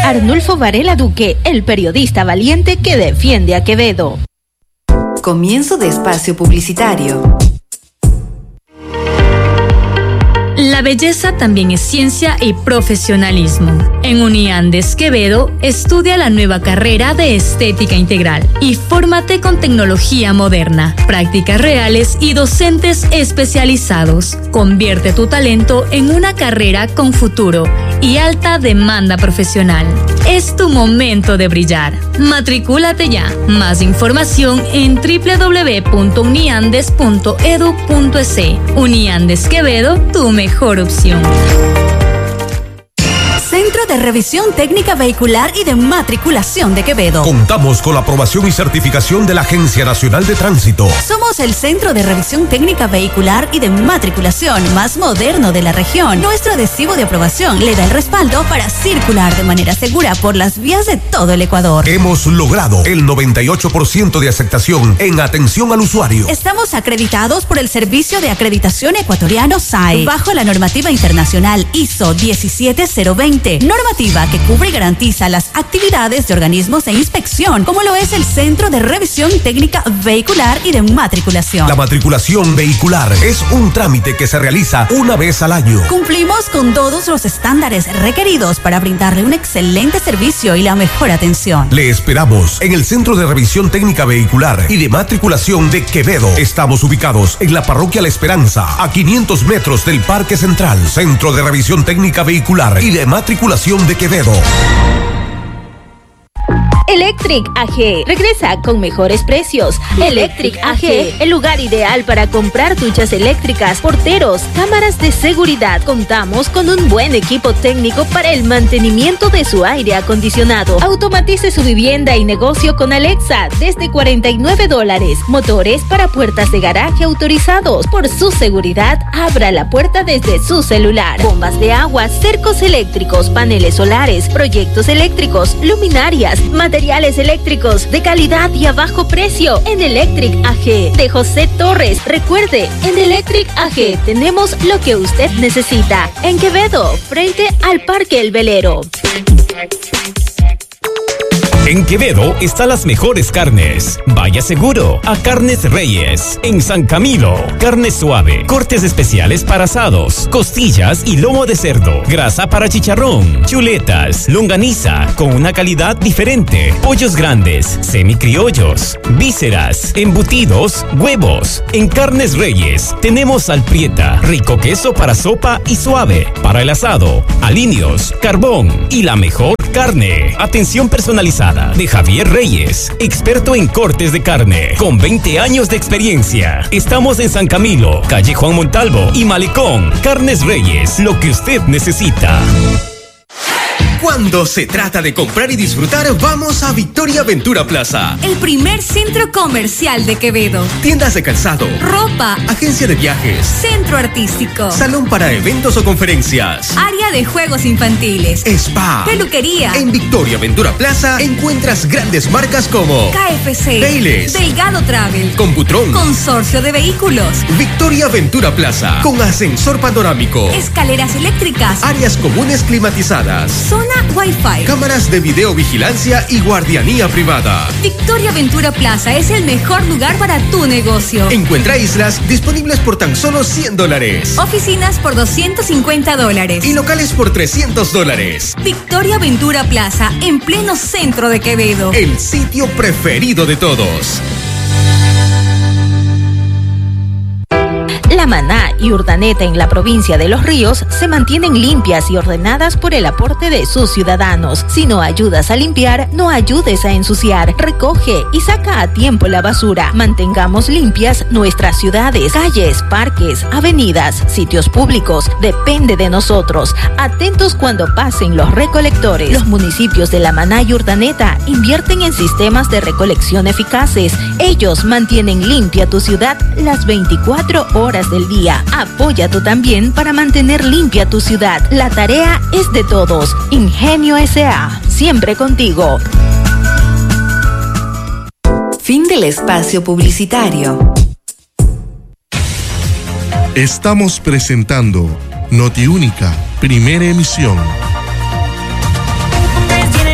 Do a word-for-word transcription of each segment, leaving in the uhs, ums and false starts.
Arnulfo Varela Duque, el periodista valiente que defiende a Quevedo. Comienzo de espacio publicitario. La belleza también es ciencia y profesionalismo. En Uniandes Quevedo, estudia la nueva carrera de Estética Integral y fórmate con tecnología moderna, prácticas reales y docentes especializados. Convierte tu talento en una carrera con futuro y alta demanda profesional. Es tu momento de brillar. Matricúlate ya. Más información en doble u doble u doble u punto uniandes punto edu punto es. Uniandes Quevedo, tu mejor opción. Centro de Revisión Técnica Vehicular y de Matriculación de Quevedo. Contamos con la aprobación y certificación de la Agencia Nacional de Tránsito. Somos el Centro de Revisión Técnica Vehicular y de Matriculación más moderno de la región. Nuestro adhesivo de aprobación le da el respaldo para circular de manera segura por las vías de todo el Ecuador. Hemos logrado el noventa y ocho por ciento de aceptación en atención al usuario. Estamos acreditados por el Servicio de Acreditación Ecuatoriano S A E, bajo la normativa internacional I S O diecisiete cero veinte. Normativa que cubre y garantiza las actividades de organismos de inspección, como lo es el Centro de Revisión Técnica Vehicular y de Matriculación. La matriculación vehicular es un trámite que se realiza una vez al año. Cumplimos con todos los estándares requeridos para brindarle un excelente servicio y la mejor atención. Le esperamos en el Centro de Revisión Técnica Vehicular y de Matriculación de Quevedo. Estamos ubicados en la Parroquia La Esperanza, a quinientos metros del Parque Central. Centro de Revisión Técnica Vehicular y de Matriculación de Quevedo. Electric A G regresa con mejores precios. Electric A G, el lugar ideal para comprar duchas eléctricas, porteros, cámaras de seguridad. Contamos con un buen equipo técnico para el mantenimiento de su aire acondicionado. Automatice su vivienda y negocio con Alexa desde cuarenta y nueve dólares. Motores para puertas de garaje autorizados. Por su seguridad, abra la puerta desde su celular. Bombas de agua, cercos eléctricos, paneles solares, proyectos eléctricos, luminarias, materiales Materiales eléctricos de calidad y a bajo precio en Electric A G de José Torres. Recuerde, en Electric A G tenemos lo que usted necesita. En Quevedo, frente al Parque El Velero. En Quevedo están las mejores carnes. Vaya seguro a Carnes Reyes. En San Camilo, carne suave, cortes especiales para asados, costillas y lomo de cerdo, grasa para chicharrón, chuletas, longaniza con una calidad diferente, pollos grandes, semicriollos, vísceras, embutidos, huevos. En Carnes Reyes tenemos alprieta, rico queso para sopa y suave, para el asado, aliños, carbón y la mejor carne. Atención personalizada de Javier Reyes, experto en cortes de carne, con veinte años de experiencia. Estamos en San Camilo, calle Juan Montalvo y Malecón. Carnes Reyes, lo que usted necesita. Cuando se trata de comprar y disfrutar, vamos a Victoria Ventura Plaza. El primer centro comercial de Quevedo. Tiendas de calzado, ropa, agencia de viajes, centro artístico, salón para eventos o conferencias, área de juegos infantiles, spa, peluquería. En Victoria Ventura Plaza encuentras grandes marcas como K F C, Baileys, Delgado Travel, Computron, Consorcio de Vehículos. Victoria Ventura Plaza, con ascensor panorámico, escaleras eléctricas, áreas comunes climatizadas, zona Wi-Fi, cámaras de videovigilancia y guardianía privada. Victoria Ventura Plaza es el mejor lugar para tu negocio. Encuentra islas disponibles por tan solo cien dólares. Oficinas por doscientos cincuenta dólares. Y locales por trescientos dólares. Victoria Ventura Plaza, en pleno centro de Quevedo. El sitio preferido de todos. La Maná y Urdaneta en la provincia de Los Ríos se mantienen limpias y ordenadas por el aporte de sus ciudadanos. Si no ayudas a limpiar, no ayudes a ensuciar. Recoge y saca a tiempo la basura. Mantengamos limpias nuestras ciudades, calles, parques, avenidas, sitios públicos. Depende de nosotros. Atentos cuando pasen los recolectores. Los municipios de La Maná y Urdaneta invierten en sistemas de recolección eficaces. Ellos mantienen limpia tu ciudad las veinticuatro horas del día. Apoya tú también para mantener limpia tu ciudad. La tarea es de todos. Ingenio S A, siempre contigo. Fin del espacio publicitario. Estamos presentando Notiúnica, primera emisión.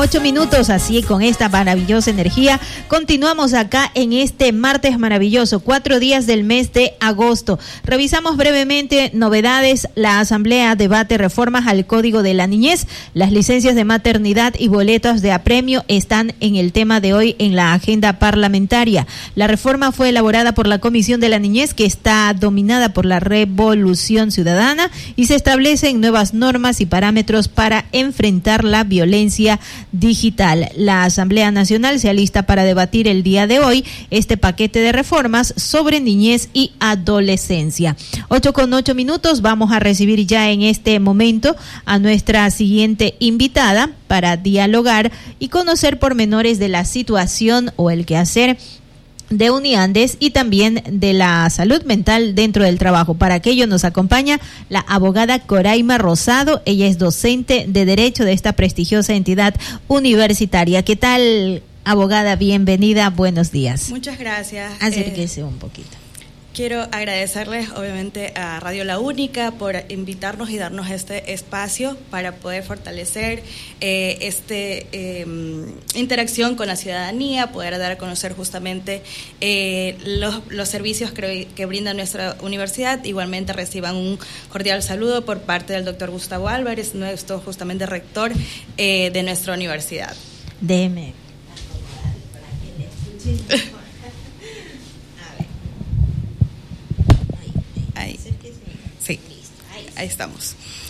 ocho minutos, así con esta maravillosa energía. Continuamos acá en este martes maravilloso, cuatro días del mes de agosto. Revisamos brevemente novedades. La Asamblea debate reformas al Código de la Niñez. Las licencias de maternidad y boletos de apremio están en el tema de hoy en la agenda parlamentaria. La reforma fue elaborada por la Comisión de la Niñez, que está dominada por la Revolución Ciudadana, y se establecen nuevas normas y parámetros para enfrentar la violencia digital. La Asamblea Nacional se alista para debatir el día de hoy este paquete de reformas sobre niñez y adolescencia. Ocho con ocho minutos, vamos a recibir ya en este momento a nuestra siguiente invitada para dialogar y conocer pormenores de la situación o el quehacer de Uniandes y también de la salud mental dentro del trabajo. Para aquello nos acompaña la abogada Coraima Rosado. Ella es docente de Derecho de esta prestigiosa entidad universitaria. ¿Qué tal, abogada? Bienvenida, buenos días. Muchas gracias. Acérquese eh, un poquito. Quiero agradecerles obviamente a Radio La Única por invitarnos y darnos este espacio para poder fortalecer eh, este eh, interacción con la ciudadanía, poder dar a conocer justamente eh, los, los servicios que, que brinda nuestra universidad. Igualmente reciban un cordial saludo por parte del doctor Gustavo Álvarez, nuestro justamente rector eh, de nuestra universidad. Déjeme. Ahí. Sí, ahí estamos.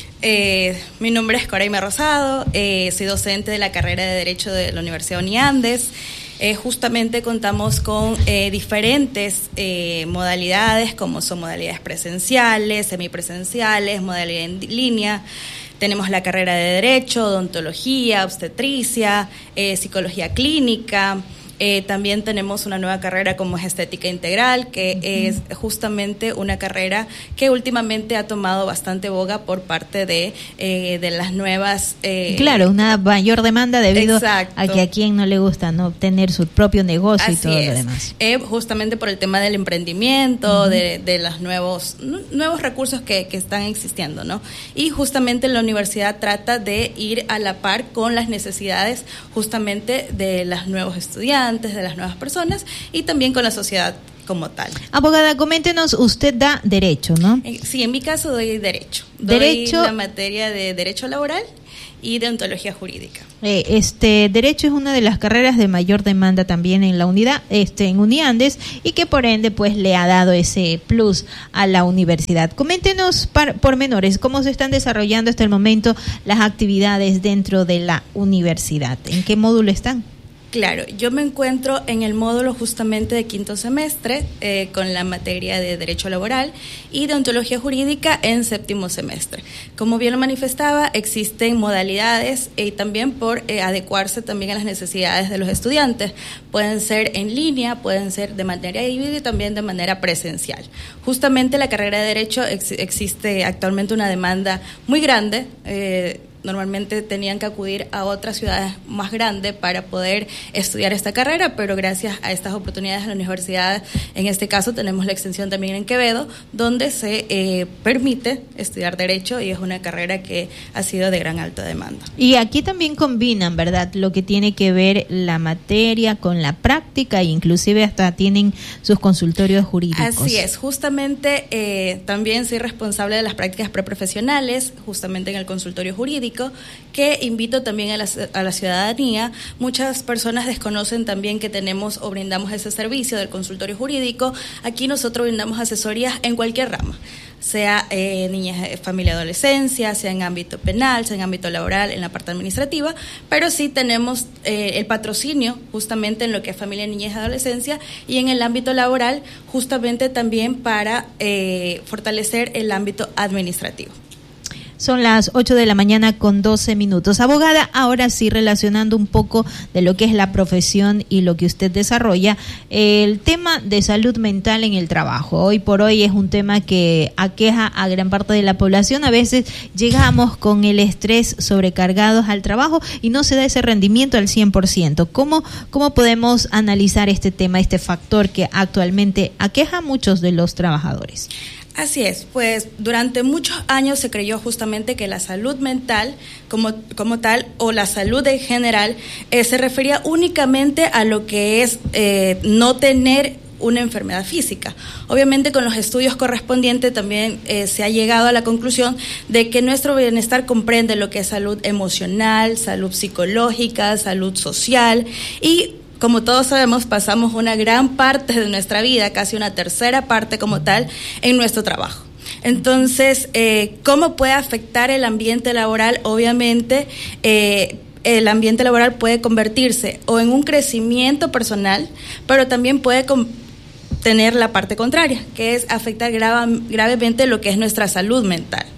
Eh, mi nombre es Coraima Rosado, eh, soy docente de la carrera de Derecho de la Universidad Uniandes. Eh, justamente contamos con eh, diferentes eh, modalidades, como son modalidades presenciales, semipresenciales, modalidad en línea. Tenemos la carrera de Derecho, Odontología, Obstetricia, eh, Psicología Clínica. Eh, también tenemos una nueva carrera como es Estética Integral, que uh-huh. es justamente una carrera que últimamente ha tomado bastante boga por parte de, eh, de las nuevas... Eh, claro, una mayor demanda debido exacto. a que a quien no le gusta no tener su propio negocio. Así y todo es. Lo demás. Eh, justamente por el tema del emprendimiento, uh-huh. de, de los nuevos, nuevos recursos que, que están existiendo, ¿no? Y justamente la universidad trata de ir a la par con las necesidades justamente de los nuevos estudiantes, de las nuevas personas y también con la sociedad como tal. Abogada, coméntenos, usted da Derecho, ¿no? Sí, en mi caso doy Derecho. Doy Derecho, la materia de Derecho Laboral y de Ontología Jurídica. Eh, este Derecho es una de las carreras de mayor demanda también en la unidad, este, en Uniandes, y que por ende pues le ha dado ese plus a la universidad. Coméntenos par, pormenores, cómo se están desarrollando hasta el momento las actividades dentro de la universidad. ¿En qué módulo están? Claro, yo me encuentro en el módulo justamente de quinto semestre eh, con la materia de Derecho Laboral y de Ontología Jurídica en séptimo semestre. Como bien lo manifestaba, existen modalidades y también por eh, adecuarse también a las necesidades de los estudiantes. Pueden ser en línea, pueden ser de manera híbrida y también de manera presencial. Justamente la carrera de Derecho ex- existe actualmente una demanda muy grande. Eh, Normalmente tenían que acudir a otras ciudades más grandes para poder estudiar esta carrera, pero gracias a estas oportunidades de la universidad, en este caso tenemos la extensión también en Quevedo, donde se eh, permite estudiar Derecho y es una carrera que ha sido de gran alta demanda. Y aquí también combinan, ¿verdad?, lo que tiene que ver la materia con la práctica e inclusive hasta tienen sus consultorios jurídicos. Así es, justamente eh, también soy responsable de las prácticas preprofesionales, justamente en el consultorio jurídico, que invito también a la, a la ciudadanía. Muchas personas desconocen también que tenemos o brindamos ese servicio del consultorio jurídico. Aquí nosotros brindamos asesorías en cualquier rama, sea eh, niñez, familia, adolescencia, sea en ámbito penal, sea en ámbito laboral, en la parte administrativa, pero sí tenemos eh, el patrocinio justamente en lo que es familia, niñez, adolescencia y en el ámbito laboral justamente también para eh, fortalecer el ámbito administrativo. Son las ocho de la mañana con doce minutos. Abogada, ahora sí, relacionando un poco de lo que es la profesión y lo que usted desarrolla, el tema de salud mental en el trabajo. Hoy por hoy es un tema que aqueja a gran parte de la población. A veces llegamos con el estrés sobrecargados al trabajo y no se da ese rendimiento al cien por ciento. ¿Cómo, cómo podemos analizar este tema, este factor que actualmente aqueja a muchos de los trabajadores? Así es, pues durante muchos años se creyó justamente que la salud mental como, como tal, o la salud en general, eh, se refería únicamente a lo que es eh, no tener una enfermedad física. Obviamente con los estudios correspondientes también eh, se ha llegado a la conclusión de que nuestro bienestar comprende lo que es salud emocional, salud psicológica, salud social, y como todos sabemos, pasamos una gran parte de nuestra vida, casi una tercera parte como tal, en nuestro trabajo. Entonces, eh, ¿cómo puede afectar el ambiente laboral? Obviamente, eh, el ambiente laboral puede convertirse o en un crecimiento personal, pero también puede com- tener la parte contraria, que es afectar grave, gravemente lo que es nuestra salud mental.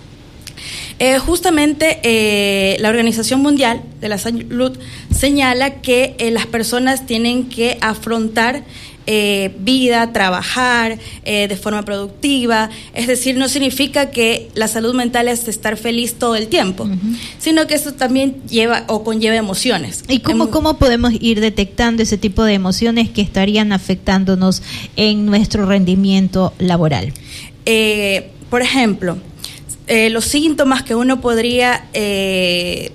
Eh, justamente eh, la Organización Mundial de la Salud señala que eh, las personas tienen que afrontar eh, vida, trabajar eh, de forma productiva, es decir, no significa que la salud mental es estar feliz todo el tiempo, uh-huh. sino que eso también lleva o conlleva emociones. ¿Y cómo, Em- cómo podemos ir detectando ese tipo de emociones que estarían afectándonos en nuestro rendimiento laboral? Eh, por ejemplo, Eh, los síntomas que uno podría eh,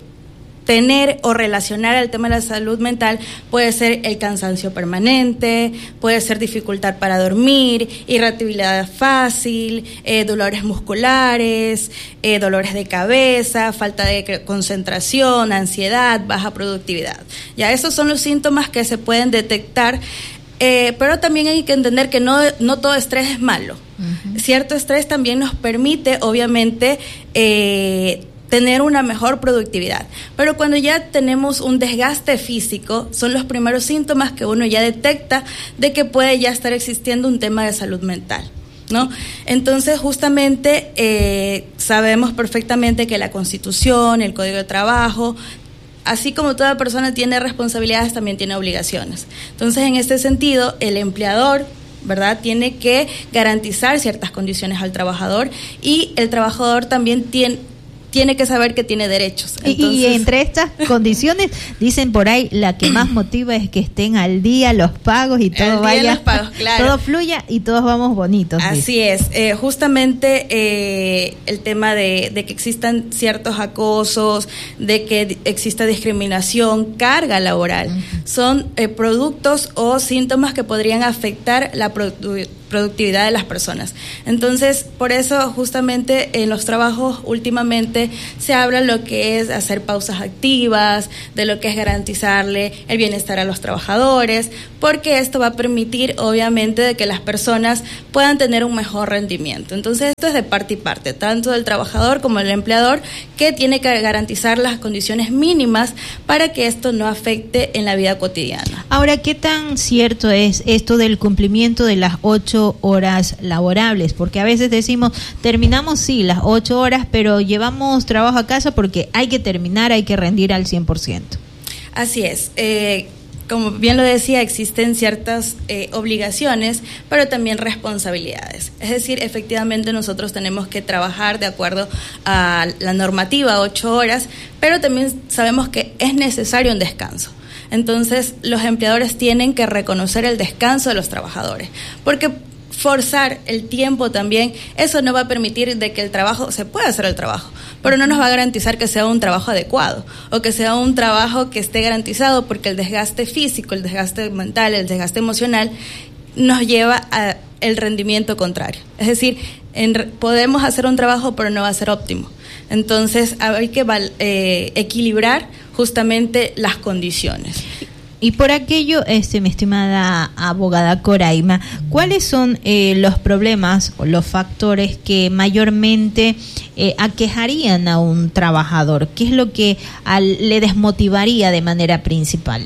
tener o relacionar al tema de la salud mental puede ser el cansancio permanente, puede ser dificultad para dormir, irritabilidad fácil, eh, dolores musculares, eh, dolores de cabeza, falta de concentración, ansiedad, baja productividad. Ya esos son los síntomas que se pueden detectar. Eh, pero también hay que entender que no, no todo estrés es malo. Uh-huh. Cierto estrés también nos permite, obviamente, eh, tener una mejor productividad. Pero cuando ya tenemos un desgaste físico, son los primeros síntomas que uno ya detecta de que puede ya estar existiendo un tema de salud mental, ¿no? Entonces, justamente, eh, sabemos perfectamente que la Constitución, el Código de Trabajo, así como toda persona tiene responsabilidades, también tiene obligaciones. Entonces, en este sentido, el empleador, ¿verdad?, tiene que garantizar ciertas condiciones al trabajador, y el trabajador también tiene tiene que saber que tiene derechos. Entonces, y, y entre estas condiciones, dicen por ahí, la que más motiva es que estén al día los pagos y todo vaya, los pagos, claro. todo fluya y todos vamos bonitos. Así dice. es, eh, justamente eh, el tema de, de que existan ciertos acosos, de que exista discriminación, carga laboral, uh-huh. son eh, productos o síntomas que podrían afectar la productividad productividad de las personas. Entonces, por eso justamente en los trabajos últimamente se habla lo que es hacer pausas activas, de lo que es garantizarle el bienestar a los trabajadores, porque esto va a permitir obviamente de que las personas puedan tener un mejor rendimiento. Entonces, esto es de parte y parte, tanto del trabajador como del empleador, que tiene que garantizar las condiciones mínimas para que esto no afecte en la vida cotidiana. Ahora, ¿qué tan cierto es esto del cumplimiento de las ocho horas laborables? Porque a veces decimos, terminamos sí las ocho horas, pero llevamos trabajo a casa porque hay que terminar, hay que rendir al cien por ciento. Así es. Eh, como bien lo decía, existen ciertas eh, obligaciones, pero también responsabilidades. Es decir, efectivamente nosotros tenemos que trabajar de acuerdo a la normativa, ocho horas, pero también sabemos que es necesario un descanso. Entonces, los empleadores tienen que reconocer el descanso de los trabajadores, porque forzar el tiempo también, eso no va a permitir de que el trabajo, se pueda hacer el trabajo, pero no nos va a garantizar que sea un trabajo adecuado, o que sea un trabajo que esté garantizado, porque el desgaste físico, el desgaste mental, el desgaste emocional, nos lleva a el rendimiento contrario. Es decir, en, podemos hacer un trabajo, pero no va a ser óptimo. Entonces, hay que eh, equilibrar justamente las condiciones. Y por aquello, este, mi estimada abogada Coraima, ¿cuáles son eh, los problemas o los factores que mayormente eh, aquejarían a un trabajador? ¿Qué es lo que al, le desmotivaría de manera principal?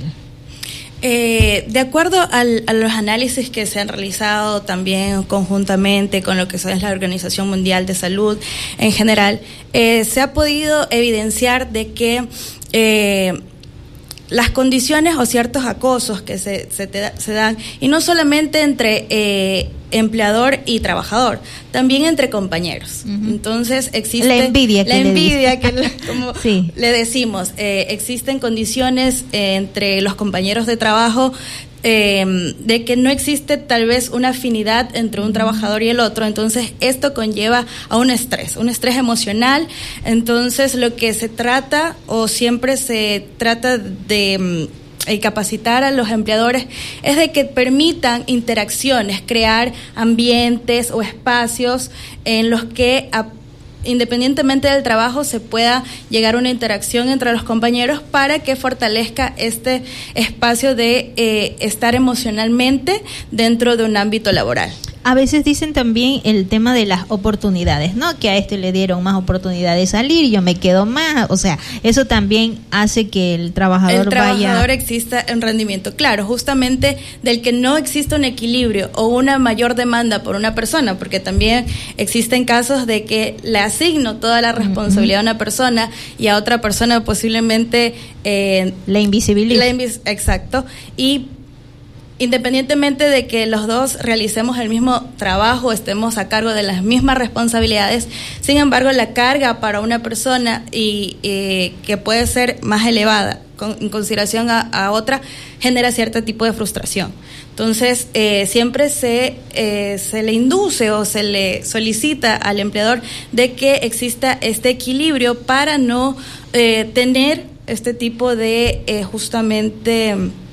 Eh, de acuerdo al, a los análisis que se han realizado también conjuntamente con lo que es la Organización Mundial de Salud en general, eh, se ha podido evidenciar de que eh, las condiciones o ciertos acosos que se, se, te, se dan, y no solamente entre eh, empleador y trabajador, también entre compañeros. Uh-huh. Entonces existe la envidia que la le envidia que le, como sí. le decimos, eh, existen condiciones eh, entre los compañeros de trabajo eh, de que no existe tal vez una afinidad entre un trabajador y el otro, entonces esto conlleva a un estrés, un estrés emocional. Entonces lo que se trata o siempre se trata de y capacitar a los empleadores es de que permitan interacciones, crear ambientes o espacios en los que a, independientemente del trabajo se pueda llegar a una interacción entre los compañeros para que fortalezca este espacio de eh, estar emocionalmente dentro de un ámbito laboral. A veces dicen también el tema de las oportunidades, ¿no? Que a este le dieron más oportunidades de salir, yo me quedo más, o sea, eso también hace que el trabajador, el trabajador vaya... exista en rendimiento, claro, justamente del que no exista un equilibrio o una mayor demanda por una persona, porque también existen casos de que le asigno toda la responsabilidad uh-huh. a una persona y a otra persona posiblemente... Eh, la invisibiliza. La invis- exacto, y independientemente de que los dos realicemos el mismo trabajo, estemos a cargo de las mismas responsabilidades, sin embargo la carga para una persona y eh, que puede ser más elevada con, en consideración a, a otra, genera cierto tipo de frustración. Entonces, eh, siempre se, eh, se le induce o se le solicita al empleador de que exista este equilibrio para no eh, tener este tipo de eh, justamente...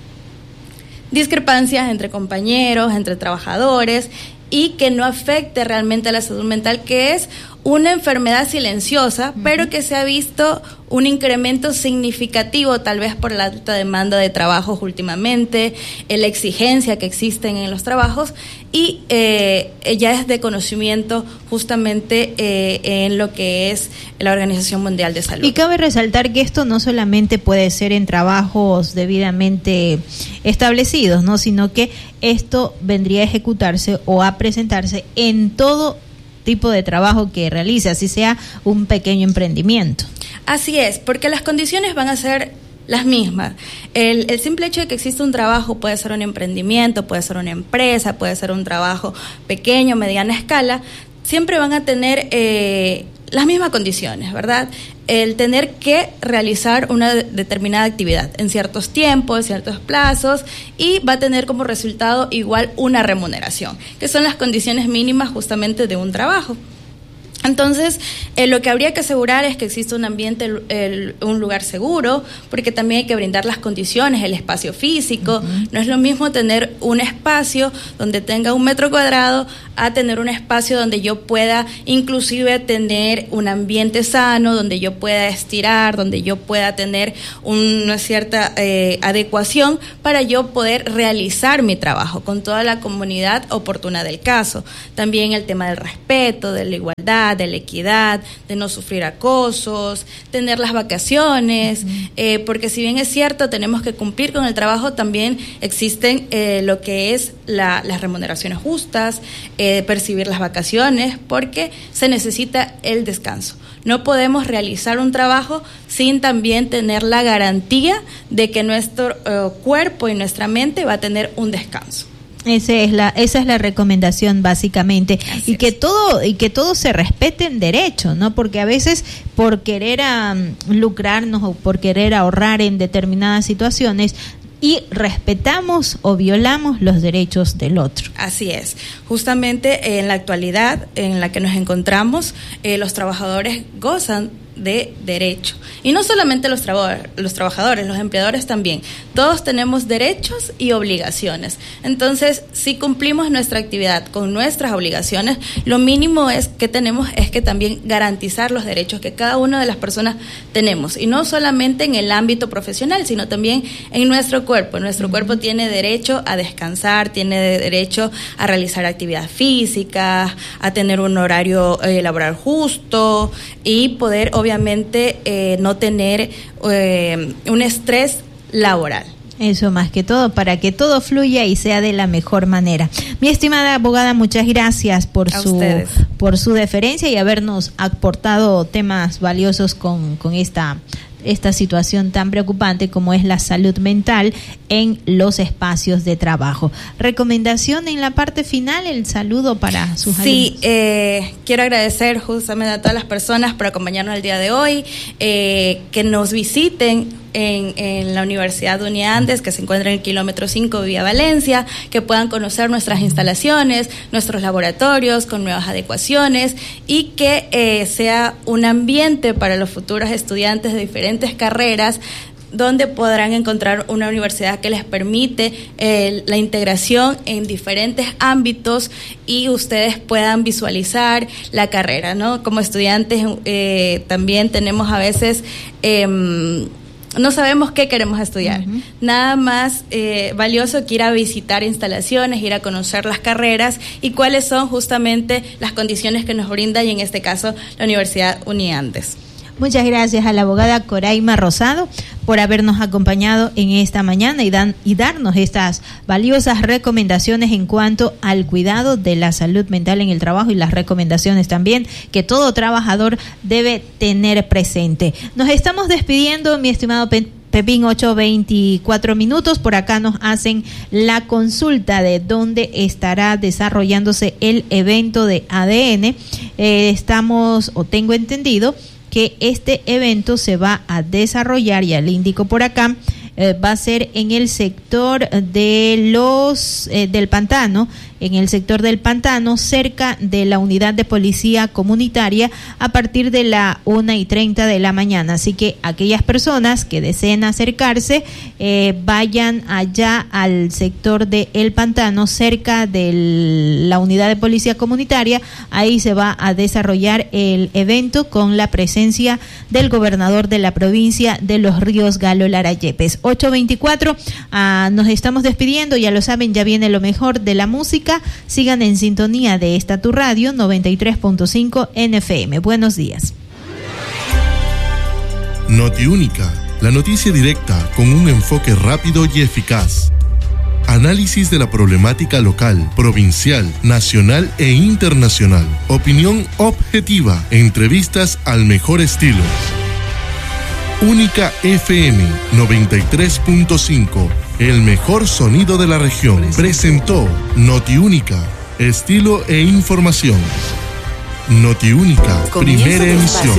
discrepancias entre compañeros, entre trabajadores y que no afecte realmente a la salud mental, que es una enfermedad silenciosa, uh-huh. pero que se ha visto un incremento significativo, tal vez por la alta demanda de trabajos últimamente, la exigencia que existen en los trabajos, y eh, ya es de conocimiento justamente eh, en lo que es la Organización Mundial de Salud. Y cabe resaltar que esto no solamente puede ser en trabajos debidamente establecidos, ¿no? Sino que esto vendría a ejecutarse o a presentarse en todo tipo de trabajo que realice, así sea un pequeño emprendimiento. Así es, porque las condiciones van a ser las mismas. El, el simple hecho de que exista un trabajo, puede ser un emprendimiento, puede ser una empresa, puede ser un trabajo pequeño, mediana escala, siempre van a tener eh, las mismas condiciones, ¿verdad? El tener que realizar una de- determinada actividad en ciertos tiempos, en ciertos plazos, y va a tener como resultado igual una remuneración, que son las condiciones mínimas justamente de un trabajo. Entonces, eh, lo que habría que asegurar es que exista un ambiente, el, el, un lugar seguro, porque también hay que brindar las condiciones, el espacio físico. Uh-huh. No es lo mismo tener un espacio donde tenga un metro cuadrado a tener un espacio donde yo pueda inclusive tener un ambiente sano, donde yo pueda estirar, donde yo pueda tener una cierta eh, adecuación para yo poder realizar mi trabajo con toda la comunidad oportuna del caso. También el tema del respeto, de la igualdad, de la equidad, de no sufrir acosos, tener las vacaciones, uh-huh. eh, porque si bien es cierto, tenemos que cumplir con el trabajo, también existen eh, lo que es la, las remuneraciones justas, eh, percibir las vacaciones, porque se necesita el descanso. No podemos realizar un trabajo sin también tener la garantía de que nuestro uh, cuerpo y nuestra mente va a tener un descanso. Esa es la, esa es la recomendación básicamente. Así y es. que todo, y que todos se respeten derechos, ¿no? Porque a veces por querer um, lucrarnos o por querer ahorrar en determinadas situaciones, y respetamos o violamos los derechos del otro. Así es. Justamente en la actualidad en la que nos encontramos, eh, los trabajadores gozan de derecho. Y no solamente los, traba- los trabajadores, los empleadores también. Todos tenemos derechos y obligaciones. Entonces, si cumplimos nuestra actividad con nuestras obligaciones, lo mínimo es que tenemos es que también garantizar los derechos que cada una de las personas tenemos. Y no solamente en el ámbito profesional, sino también en nuestro cuerpo. Nuestro cuerpo tiene derecho a descansar, tiene derecho a realizar actividad física, a tener un horario eh, laboral justo y poder, obviamente, eh, no tener eh, un estrés laboral. Eso más que todo, para que todo fluya y sea de la mejor manera. Mi estimada abogada, muchas gracias por A su ustedes. por su deferencia y habernos aportado temas valiosos con, con esta esta situación tan preocupante como es la salud mental en los espacios de trabajo. Recomendación en la parte final, el saludo para sus Sí, alumnos. eh, quiero agradecer justamente a todas las personas por acompañarnos el día de hoy, eh, que nos visiten en, en la Universidad Uniandes, que se encuentra en el kilómetro cinco vía Valencia, que puedan conocer nuestras instalaciones, nuestros laboratorios con nuevas adecuaciones y que eh, sea un ambiente para los futuros estudiantes de diferentes carreras donde podrán encontrar una universidad que les permite eh, la integración en diferentes ámbitos y ustedes puedan visualizar la carrera, ¿no? Como estudiantes eh, también tenemos a veces... Eh, no sabemos qué queremos estudiar. Uh-huh. Nada más eh, valioso que ir a visitar instalaciones, ir a conocer las carreras y cuáles son justamente las condiciones que nos brinda, y en este caso la Universidad Uniandes. Muchas gracias a la abogada Coraima Rosado por habernos acompañado en esta mañana y, dan, y darnos estas valiosas recomendaciones en cuanto al cuidado de la salud mental en el trabajo y las recomendaciones también que todo trabajador debe tener presente. Nos estamos despidiendo, mi estimado Pe- Pepín, ocho veinticuatro minutos. Por acá nos hacen la consulta de dónde estará desarrollándose el evento de A D N. Eh, estamos, o tengo entendido, que este evento se va a desarrollar, ya le indico por acá, eh, va a ser en el sector de los eh, del Pantano, en el sector del Pantano, cerca de la unidad de policía comunitaria, a partir de la una y treinta de la mañana. Así que aquellas personas que deseen acercarse, eh, vayan allá al sector de El Pantano, cerca de la unidad de policía comunitaria. Ahí se va a desarrollar el evento con la presencia del gobernador de la provincia de Los Ríos, Galo Lara Yepes. ocho veinticuatro, ah, nos estamos despidiendo, ya lo saben, ya viene lo mejor de la música. Sigan en sintonía de esta tu radio noventa y tres punto cinco N F M. Buenos días. Notiúnica, la noticia directa con un enfoque rápido y eficaz. Análisis de la problemática local, provincial, nacional e internacional. Opinión objetiva, entrevistas al mejor estilo. Única F M noventa y tres punto cinco, el mejor sonido de la región. Presentó Notiúnica, estilo e información. Notiúnica, primera emisión.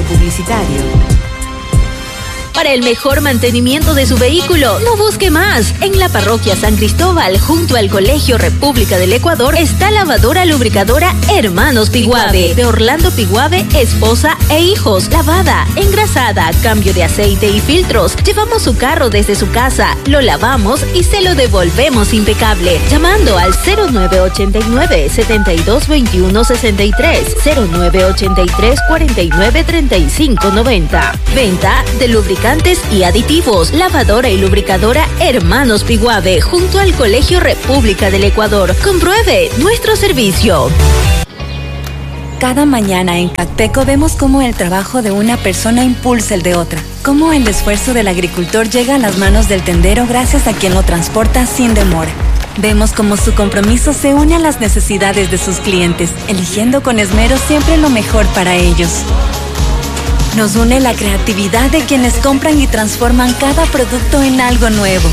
Para el mejor mantenimiento de su vehículo, no busque más. En la parroquia San Cristóbal, junto al Colegio República del Ecuador, está lavadora lubricadora Hermanos Piguave, de Orlando Piguave, esposa e hijos. Lavada, engrasada, cambio de aceite y filtros. Llevamos su carro desde su casa, lo lavamos y se lo devolvemos impecable. Llamando al cero nueve ochenta y nueve, setenta y dos veintiuno sesenta y tres, cero nueve ochenta y tres, cuarenta y nueve, treinta y cinco noventa. Venta de lubricantes y aditivos. Lavadora y lubricadora Hermanos Piguave, junto al Colegio República del Ecuador. Compruebe nuestro servicio. Cada mañana en Cacteco vemos cómo el trabajo de una persona impulsa el de otra, cómo el esfuerzo del agricultor llega a las manos del tendero gracias a quien lo transporta sin demora. Vemos cómo su compromiso se une a las necesidades de sus clientes, eligiendo con esmero siempre lo mejor para ellos. Nos une la creatividad de quienes compran y transforman cada producto en algo nuevo.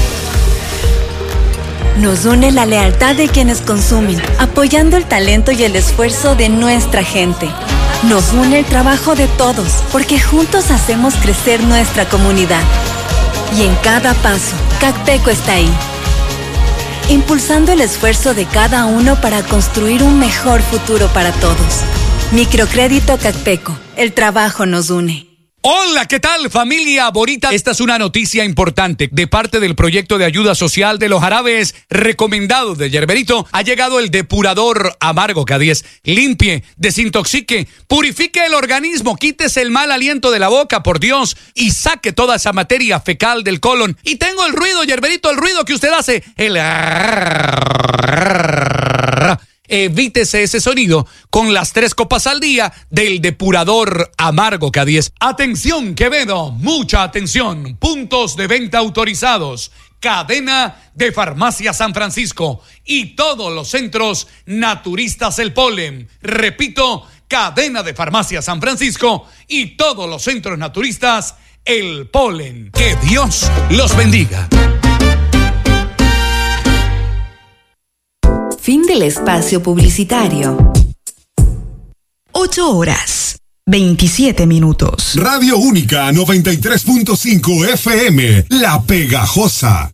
Nos une la lealtad de quienes consumen, apoyando el talento y el esfuerzo de nuestra gente. Nos une el trabajo de todos, porque juntos hacemos crecer nuestra comunidad. Y en cada paso, Cacteco está ahí, impulsando el esfuerzo de cada uno para construir un mejor futuro para todos. Microcrédito Cacteco, el trabajo nos une. Hola, ¿qué tal, familia bonita? Esta es una noticia importante. De parte del proyecto de ayuda social de los jarabes recomendados de Yerberito, ha llegado el depurador amargo K diez. Limpie, desintoxique, purifique el organismo, quítese el mal aliento de la boca, por Dios, y saque toda esa materia fecal del colon. Y tengo el ruido, Yerberito, el ruido que usted hace, el... Evítese ese sonido con las tres copas al día del depurador amargo K diez. Atención, Quevedo, mucha atención. Puntos de venta autorizados. Cadena de Farmacia San Francisco y todos los centros naturistas El Polen. Repito, Cadena de Farmacia San Francisco y todos los centros naturistas El Polen. Que Dios los bendiga. Fin del espacio publicitario. Ocho horas, veintisiete minutos. Radio Única noventa y tres punto cinco F M, La Pegajosa.